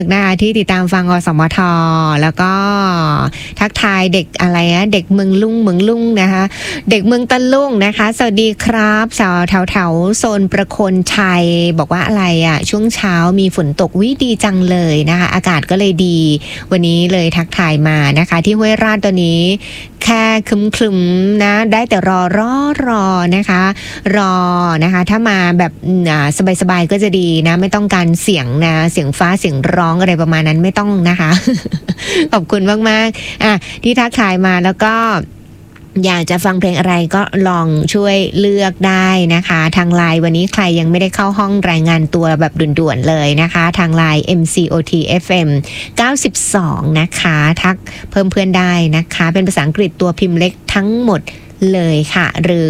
นะคะที่ติดตามฟังอสมทแล้วก็ทักทายเด็กอะไรนะเด็กเมืองลุ่งนะคะเด็กเมืองตะลุ่งนะคะสวัสดีครับชาวแถวโซนประโคนชัยบอกว่าอะไรอ่ะช่วงเช้ามีฝนตกดีจังเลยนะคะอากาศก็เลยดีวันนี้เลยทักทายมานะคะที่ห้วยราชตัวนี้แค่ครึมๆนะได้แต่รอนะคะรอนะคะถ้ามาแบบสบายๆก็จะดีนะไม่ต้องการเสียงนะเสียงฟ้าเสียงร้องอะไรประมาณนั้นไม่ต้องนะคะ ขอบคุณมากๆที่ทักทายมาแล้วก็อยากจะฟังเพลงอะไรก็ลองช่วยเลือกได้นะคะทางไลน์วันนี้ใครยังไม่ได้เข้าห้องรายงานตัวแบบด่วนๆเลยนะคะทางไลน์ MCOT FM 92นะคะทักเพิ่มเพื่อนได้นะคะเป็นภาษาอังกฤษตัวพิมพ์เล็กทั้งหมดเลยค่ะหรือ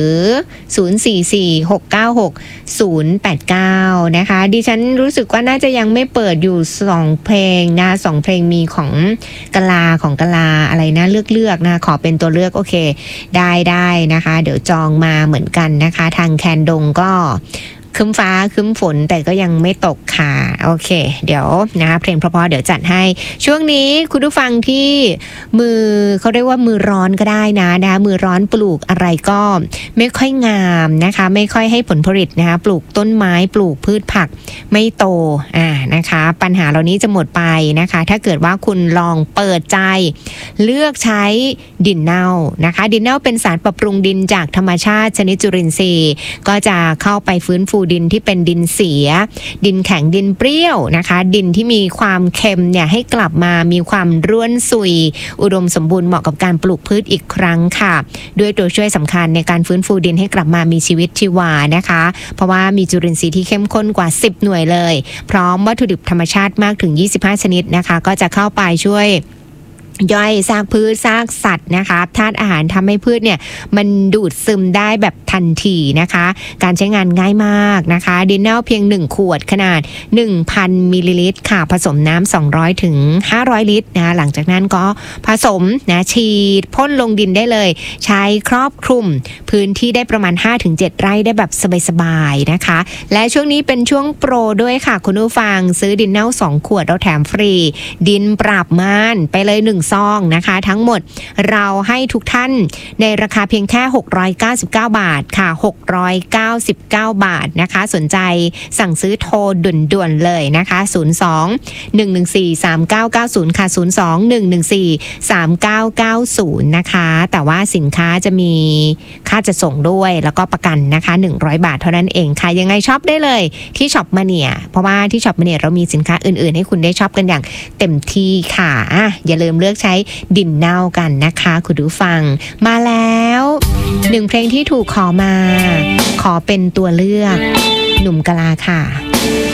0446960089 นะคะดิฉันรู้สึกว่าน่าจะยังไม่เปิดอยู่2เพลงนะ2เพลงมีของกะลาอะไรนะเลือกนะขอเป็นตัวเลือกโอเคได้นะคะเดี๋ยวจองมาเหมือนกันนะคะทางแคนดงก็ครึ้มฟ้าครึ้มฝนแต่ก็ยังไม่ตกค่ะโอเคเดี๋ยวนะคะเพลงเพราะๆเดี๋ยวจัดให้ช่วงนี้คุณผู้ฟังที่มือเขาเรียกว่ามือร้อนก็ได้นะมือร้อนปลูกอะไรก็ไม่ค่อยงามนะคะไม่ค่อยให้ผลผลิตนะคะปลูกต้นไม้ปลูกพืชผักไม่โตนะคะปัญหาเหล่านี้จะหมดไปนะคะถ้าเกิดว่าคุณลองเปิดใจเลือกใช้ดินเน่านะคะดินเน่าเป็นสารปรับปรุงดินจากธรรมชาติชนิดจุลินทรีย์ก็จะเข้าไปฟื้นฟูดินที่เป็นดินเสียดินแข็งดินเปรี้ยวนะคะดินที่มีความเค็มเนี่ยให้กลับมามีความร่วนซุยอุดมสมบูรณ์เหมาะกับการปลูกพืชอีกครั้งค่ะด้วยตัวช่วยสำคัญในการฟื้นฟูดินให้กลับมามีชีวิตชีวานะคะเพราะว่ามีจุลินทรีย์ที่เข้มข้นกว่า10หน่วยเลยพร้อมวัตถุดิบธรรมชาติมากถึง25ชนิดนะคะก็จะเข้าไปช่วยย่อยซากพืชซากสัตว์นะคะธาตุอาหารทำให้พืชเนี่ยมันดูดซึมได้แบบทันทีนะคะการใช้งานง่ายมากนะคะดินเน่าเพียง1ขวดขนาด 1,000 มิลลิลิตรค่ะผสมน้ำ200ถึง500ลิตรนะหลังจากนั้นก็ผสมนะฉีดพ่นลงดินได้เลยใช้ครอบคลุมพื้นที่ได้ประมาณ 5-7 ไร่ได้แบบสบายๆนะคะและช่วงนี้เป็นช่วงโปรด้วยค่ะคุณผู้ฟังซื้อดินเน่า2ขวดเราแถมฟรีดินปราบม่านไปเลย1ซองนะคะทั้งหมดเราให้ทุกท่านในราคาเพียงแค่699 บาทค่ะ699 บาทนะคะสนใจสั่งซื้อโทรด่วนๆเลยนะคะ02-114-3990ค่ะ02-114-3990นะคะแต่ว่าสินค้าจะมีค่าจัดส่งด้วยแล้วก็ประกันนะคะ100 บาทเท่านั้นเองค่ะยังไงช็อปได้เลยที่ช็อปมาเนียเพราะว่าที่ช็อปมาเนียเรามีสินค้าอื่นๆให้คุณได้ช็อปกันอย่างเต็มที่ค่ะอย่าลืมเลือกใช้ดินเน่ากันนะคะคุณผู้ฟังมาแล้ว1เพลงที่ถูกขอมาขอเป็นตัวเลือกหนุ่มกะลาค่ะ